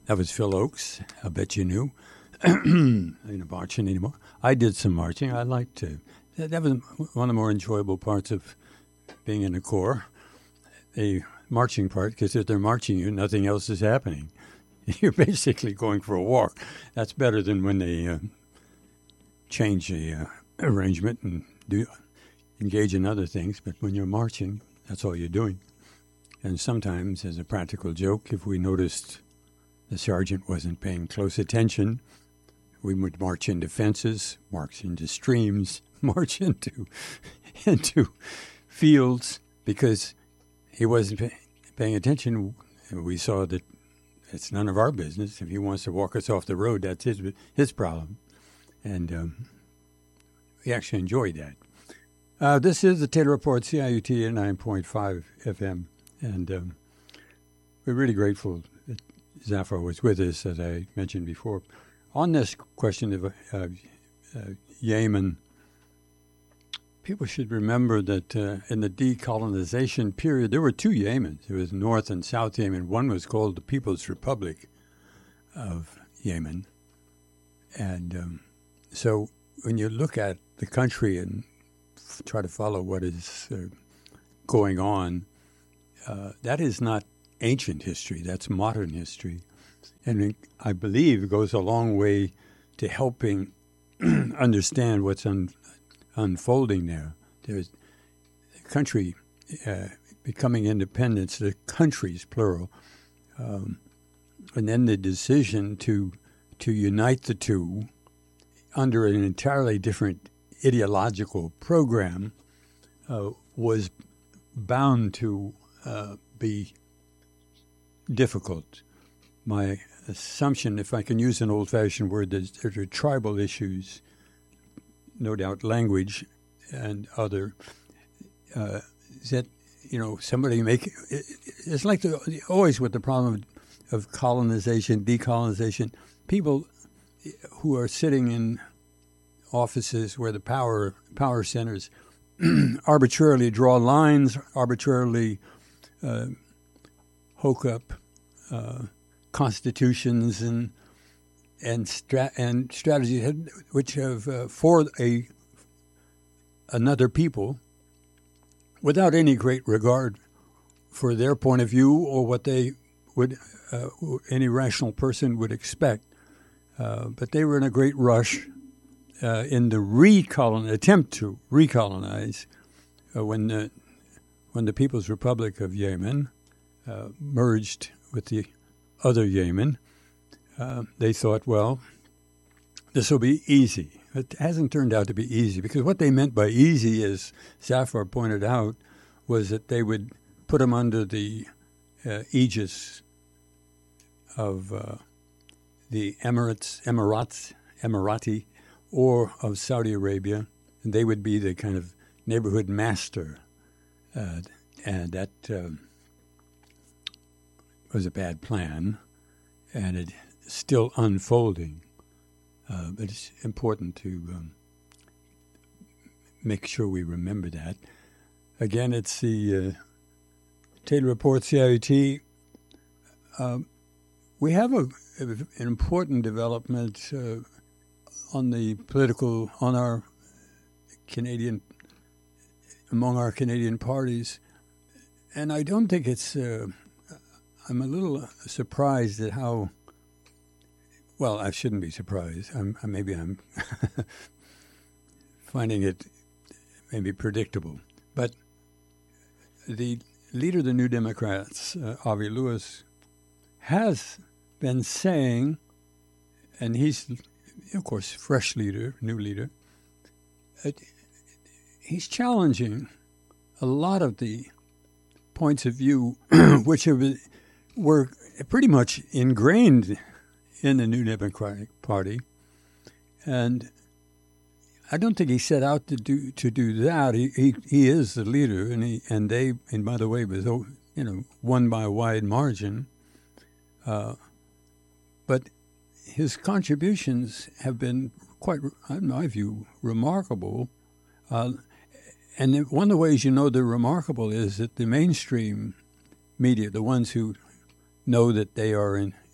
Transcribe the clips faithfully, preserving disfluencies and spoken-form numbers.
That was Phil Oakes. I bet you knew. I'm not marching anymore. I did some marching. I liked to. That, that was one of the more enjoyable parts of being in the Corps. The marching part, because if they're marching you, nothing else is happening. You're basically going for a walk. That's better than when they uh, change the uh, arrangement and do engage in other things. But when you're marching, that's all you're doing. And sometimes, as a practical joke, if we noticed the sergeant wasn't paying close attention, we would march into fences, march into streams, march into into fields because he wasn't pay, paying attention. We saw that it's none of our business. If he wants to walk us off the road, that's his his problem. And um, we actually enjoyed that. Uh, this is the Taylor Report, C I U T at nine point five F M. And um, we're really grateful that Zafar was with us, as I mentioned before. On this question of uh, uh, Yemen, people should remember that uh, in the decolonization period, there were two Yemens. There was North and South Yemen. One was called the People's Republic of Yemen. And um, so when you look at the country and f- try to follow what is uh, going on, uh, that is not ancient history. That's modern history. And it, I believe it goes a long way to helping understand what's un, unfolding there. There's a country uh, becoming independent, the countries, plural, um, and then the decision to to unite the two under an entirely different ideological program uh, was bound to uh, be difficult. My assumption, if I can use an old-fashioned word, that there are tribal issues, no doubt language and other, uh, that, you know, somebody make, it's like the, always with the problem of, of colonization, decolonization, people who are sitting in offices where the power power centers arbitrarily draw lines, arbitrarily uh, hook up uh, constitutions and and stra- and strategies which have uh, for a another people without any great regard for their point of view or what they would uh, any rational person would expect. Uh, but they were in a great rush uh, in the recolon attempt to recolonize uh, when the when the People's Republic of Yemen uh, merged with the other Yemen. Uh, they thought, well, this will be easy. It hasn't turned out to be easy because what they meant by easy, as Zafar pointed out, was that they would put them under the uh, aegis of uh, the Emirates, Emirates, Emirati, or of Saudi Arabia, and they would be the kind of neighborhood master, uh, and that uh, was a bad plan, and it's still unfolding. Uh, but it's important to um, make sure we remember that. Again, it's the uh, Taylor Report, C I U T. Um, we have a, an important development uh, on the political, on our Canadian, among our Canadian parties, and I don't think it's, uh, I'm a little surprised at how, well, I shouldn't be surprised. I'm, maybe I'm finding it maybe predictable. But the leader of the New Democrats, uh, Avi Lewis, has been saying, and he's, of course, fresh leader, new leader, uh, he's challenging a lot of the points of view which have been, were pretty much ingrained in the New Democratic Party, and I don't think he set out to do to do that. He he, he is the leader, and he and they and by the way was you know won by a wide margin. Uh, but his contributions have been quite, in my view, remarkable. Uh, and one of the ways you know they're remarkable is that the mainstream media, the ones who know that they are in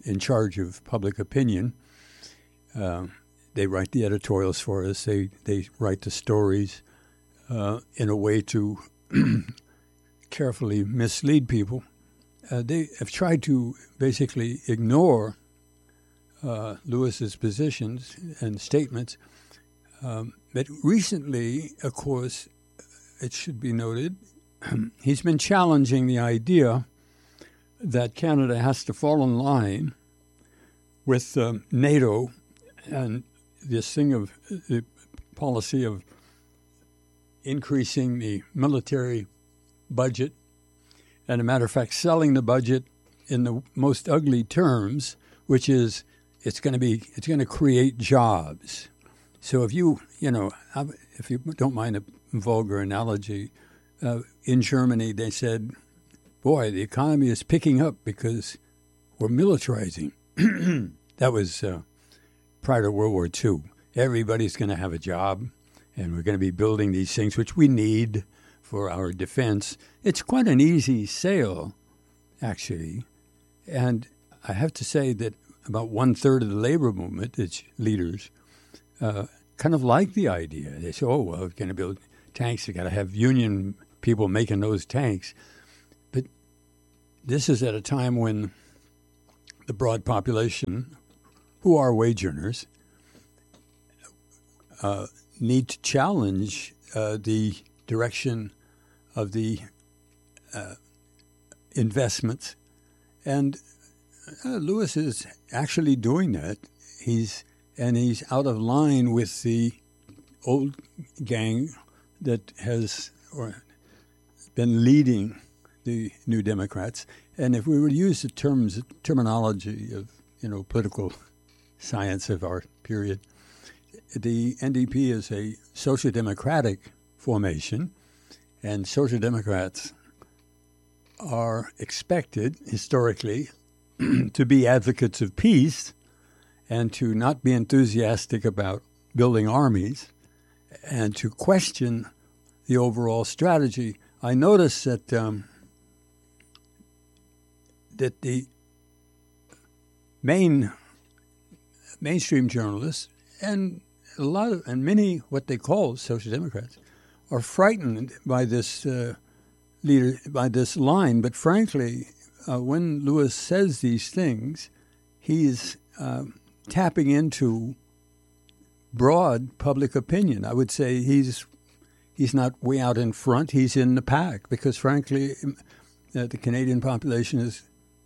in charge of public opinion. Uh, they write the editorials for us. They they write the stories uh, in a way to carefully mislead people. Uh, they have tried to basically ignore uh, Lewis's positions and statements. Um, but recently, of course, it should be noted, he's been challenging the idea that Canada has to fall in line with um, NATO and this thing of the policy of increasing the military budget, and a matter of fact, selling the budget in the most ugly terms, which is it's going to be it's going to create jobs. So if you you know if you don't mind a vulgar analogy, uh, in Germany they said, "Boy, the economy is picking up because we're militarizing." That was uh, prior to World War Two. Everybody's going to have a job, and we're going to be building these things which we need for our defense. It's quite an easy sale, actually. And I have to say that about one-third of the labor movement, its leaders, uh, kind of like the idea. They say, oh, well, we're going to build tanks. We've got to have union people making those tanks. But this is at a time when the broad population, who are wage earners, uh, need to challenge uh, the direction of the uh, investments. And uh, Lewis is actually doing that. He's and he's out of line with the old gang that has or been leading the New Democrats. And if we were to use the terms terminology of you know political science of our period, the N D P is a social democratic formation, and social democrats are expected historically to be advocates of peace and to not be enthusiastic about building armies and to question the overall strategy. I noticed that um, that the main mainstream journalists and a lot of and many what they call social democrats are frightened by this uh, leader by this line. But frankly, uh, when Lewis says these things, he's uh, tapping into broad public opinion. I would say he's he's not way out in front. He's in the pack because, frankly, uh, the Canadian population is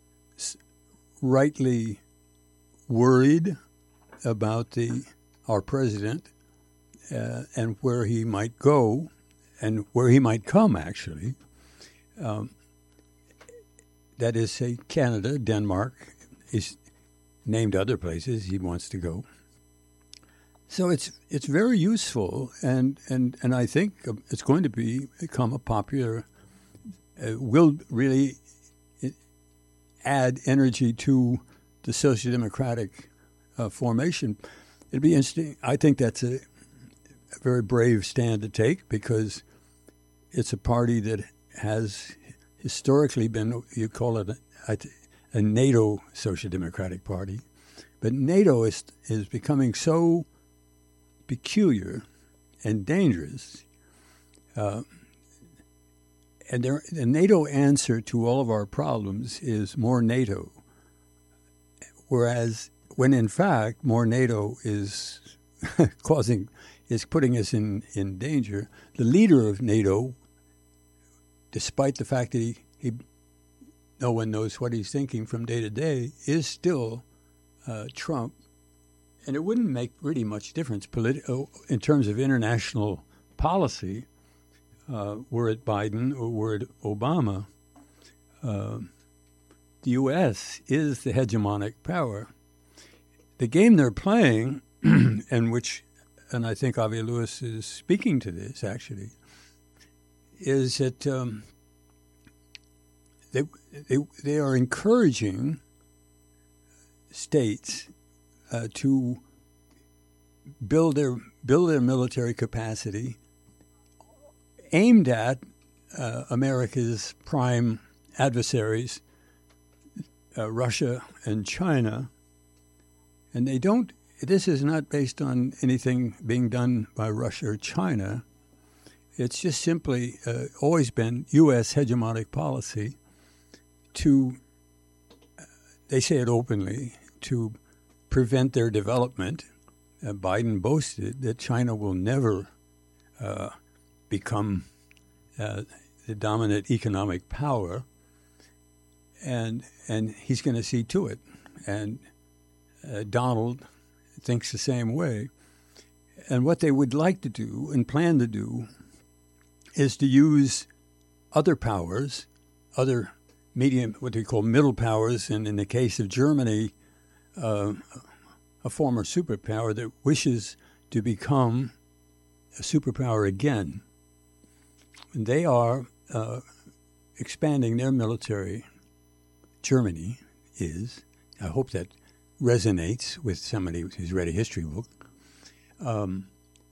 rightly worried about the our president uh, and where he might go and where he might come, actually. Um, that is, say, Canada, Denmark, is named other places he wants to go. So it's it's very useful, and, and, and I think it's going to be become a popular, uh, will really add energy to the social democratic uh, formation. It'd be interesting. I think that's a, a very brave stand to take because it's a party that has historically been, you call it a, a NATO social democratic party, but NATO is is becoming so peculiar and dangerous. Uh, and there, the NATO answer to all of our problems is more NATO, whereas when in fact more NATO is causing, is putting us in, in danger. The leader of NATO, despite the fact that he, he no one knows what he's thinking from day to day, is still uh, Trump. And it wouldn't make really much difference politi- in terms of international policy, uh, were it Biden or were it Obama. Uh, the U S is the hegemonic power. The game they're playing, and which, and I think Avi Lewis is speaking to this actually, is that um, they, they they are encouraging states uh, to build their build their military capacity aimed at uh, America's prime adversaries, uh, Russia and China, and they don't. This is not based on anything being done by Russia or China. It's just simply uh, always been U S hegemonic policy to, uh, they say it openly, to prevent their development. Uh, Biden boasted that China will never uh, become uh, the dominant economic power, and and he's going to see to it. And uh, Donald thinks the same way. And what they would like to do and plan to do is to use other powers, other medium, what they call middle powers, and in the case of Germany, uh, a former superpower that wishes to become a superpower again. And they are uh, expanding their military. Germany is. I hope that resonates with somebody who's read a history book. Um,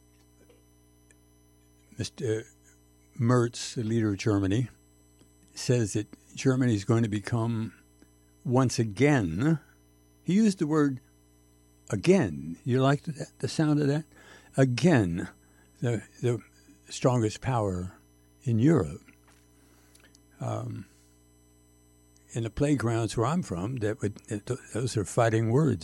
Mister Merz, the leader of Germany, says that Germany is going to become once again, he used the word again. You like the, the sound of that? Again, the, the strongest power in Europe. Um, in the playgrounds where I'm from, that would, those are fighting words.